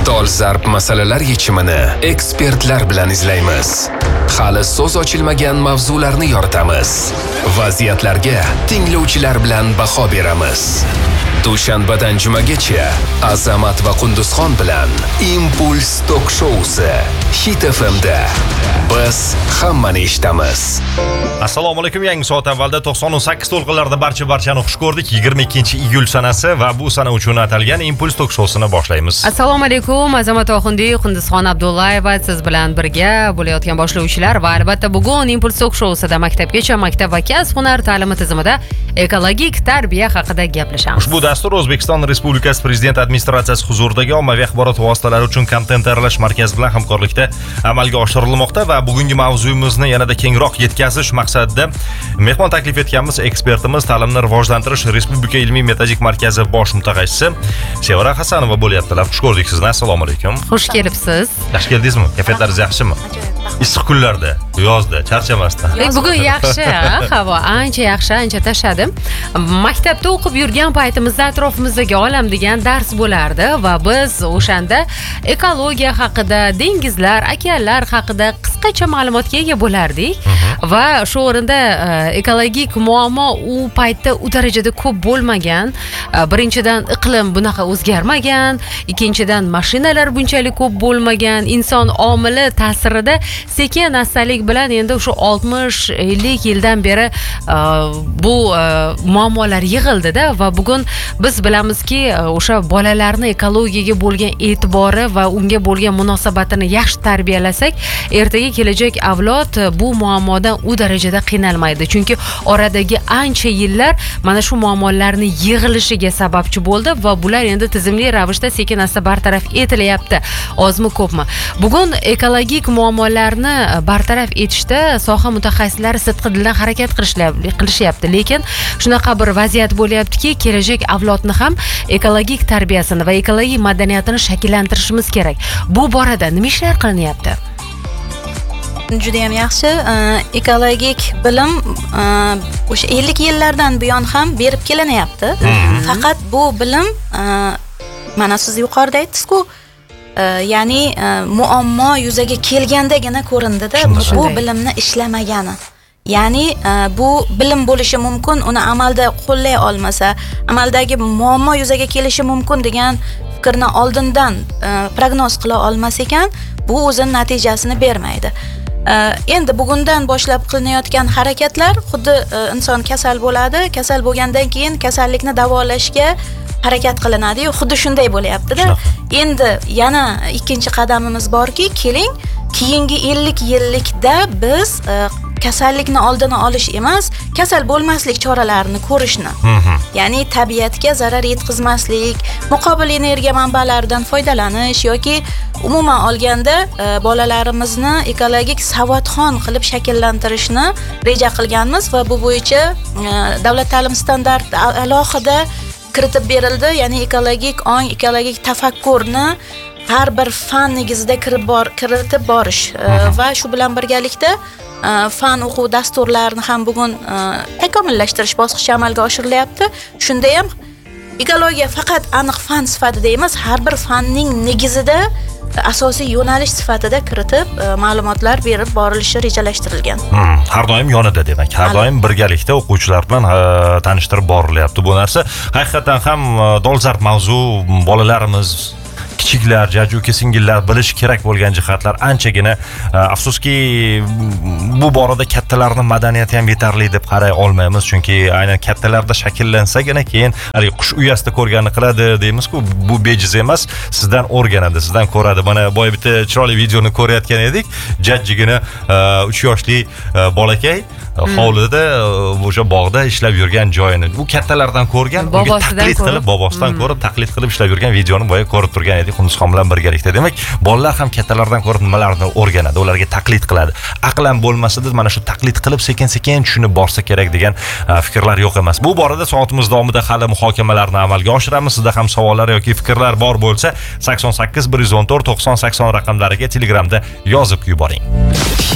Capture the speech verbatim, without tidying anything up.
Dolzarb masalalar yechimini ekspertlar bilan izlaymiz. Hali so'z ochilmagan mavzularni yoritamiz. Vaziyatlarga tinglovchilar bilan baho beramiz. Dushanbadan jumagacha Azamat va Qunduzxon bilan Impuls Tok Showsi Hit F M da biz hammani eshitamiz. Assalomu alaykum. Yangi soat avvalda to'qson sakkiz to'lqinlarda barcha barchani xush ko'rdik. yigirma ikkinchi iyul sanasi va bu sana uchun atalgan Impuls Tok Showsini boshlaymiz. Assalomu alaykum. Azamat Oxundiy, Qunduzxon Abdullayeva siz bilan birga bo'layotgan boshlovchilar va albatta bugun Impuls Tok Showsida maktabgacha, maktab va kasb hunar ta'limi tizimida ekologik tarbiya haqida gaplashamiz. Ushbu dastur O'zbekiston Respublikasi Prezident administratsiyasi huzuridagi ommaviy axborot vositalari uchun kontent tayyorlash markazi bilan hamkorlikda amalga oshirilmoqda va bugungi mavzuyimizni yanada kengroq yetkazish maqsadida mehmon taklif etganmiz ekspertimiz, ta'limni rivojlantirish Respublika ilmiy metodik markazi bosh mutaxassisi Sevara Hasanova bo'lyaptilar. Xush ko'rdik sizni. Assalomu alaykum. Xush kelibsiz. Yaxshi keldingizmi? Kayfiyatlaringiz yaxshimi? Issiq kunlarda, yozda, charchamasdan. Bugun yaxshi, havo ancha yaxshi, ancha tashadim. Maktabda o'qib yurgan paytimizda atrofimizdagi olam degan dars bo'lardi va biz o'shanda ekologiya haqida, dengizlar, okeanlar haqida qisqacha ma'lumotga ega bo'lardik va shu o'rinda ekologik muammo u paytda u darajada ko'p bo'lmagan. Birinchidan iqlim bunaqa o'zgarmagan, ikkinchidan mashinalar bunchalik ko'p bo'lmagan, inson omili ta'sirida sekin astalik bilan endi o'sha oltmish ellik yildan beri bu muammolar yig'ildida va bugun biz bilamizki o'sha bolalarni ekologiyaga bo'lgan e'tibori va unga bo'lgan munosabatini yaxshi tarbiyalasak, ertaga kelajak avlod bu muammodan u darajada qiynalmaydi. Chunki oradagi ancha yillar mana shu muammolarni yig'ilishiga sababchi bo'ldi va bular endi tizimli ravishda sekin asta bartaraf etilyapti. Ozmi ko'pmi? Bugun ekologik muammolarni bartaraf etishda soha mutaxassislari sidqi dildan harakat qilishyapti. Lekin shunaqa bir vaziyat bo'lyaptiki, kelajak avlodni ham ekologik tarbiyasini va ekologik madaniyatini shakllantirishimiz kerak. Bu borada nima ishlar qilinyapti? Juda ham yaxshi. Ekologik bilim o'sha ellik yillardan buyon ham berib kelinyapti. Faqat bu bilim mana siz yuqorida aytdingiz-ku, ya'ni muammo yuzaga kelgandagina ko'rindida bu bilimni ishlamagani. Ya'ni bu bilim bo'lishi mumkin, uni amalda qo'llay olmasa, amaldagi muammo yuzaga kelishi mumkin degan fikrni oldindan prognoz qila olmas ekan, bu o'zining natijasini bermaydi. Endi bugundan boshlab qilinayotgan harakatlar xuddi inson kasal bo'ladi, kasal bo'lgandan keyin kasallikni davolashga harakat qilinadi-yu, xuddi shunday bo'lyapti-da. Endi yana ikkinchi qadamimiz borki, keling, keyingi ellik yillikda biz kasallikni oldini olish emas, kasal bo'lmaslik choralarini ko'rishni. Ya'ni tabiatga zarar yetkazmaslik, muqobil energiya manbalaridan foydalanish yoki umuman olganda bolalarimizni ekologik savodxon qilib shakllantirishni reja qilganmiz va bu bo'yicha davlat ta'lim standarti alohida kiritib berildi. Ya'ni ekologik ong, ekologik tafakkurni har bir fan negizida kirib bor, kiritib borish va shu bilan birgalikda fan o'quv dasturlarini ham bugun takomillashtirish bosqichi amalga oshirilyapti. Shunda ham ekologiya faqat aniq fan sifatida emas, har bir fanning negizida asosiy yo'nalish sifatida kiritib ma'lumotlar berib borilishi rejalashtirilgan. Hmm, har doim yonida demak, har doim birgalikda o'quvchilar bilan tanishtirib borilyapti bu narsa. Haqiqatan ham dolzarb mavzu, bolalarimiz kichiklar, jajji singillar bilish kerak bo'lgan jihatlar anchagina. Afsuski bu borada kattalarning madaniyati ham yetarli deb qaray olmaymiz, chunki aynan kattalarda shakllansagina keyin hali qush uyasida ko'rganini qiladi deymiz-ku, bu bejiz emas, sizdan o'rganadi, sizdan ko'radi. Mana boya bitta chiroyli videoni ko'rayotgan edik. Jajjigina uch yoshli bolakay hovlida o'sha bog'da ishlab yurgan joyini u kattalardan ko'rgan, taqlid qilib, bobosidan ko'rib taqlid qilib ishlab yurgan videoni boya ko'rib turgan edik Qunduzxon bilan birgalikda. Demak, bolalar ham kattalardan ko'rib nimalarni o'rganadi, ularga taqlid qiladi. Aqlan bo'lmasa-da mana shu taqlid qilib sekin-sekin tushunib borsa kerak degan fikrlar yo'q emas. Bu borada soatimiz davomida hali muhokamalarni amalga oshiramiz. Sizda ham savollar yoki fikrlar bor bo'lsa sakson sakkiz bir yuz o'n to'rt to'qson sakson raqamlariga Telegramda yozib yuboring.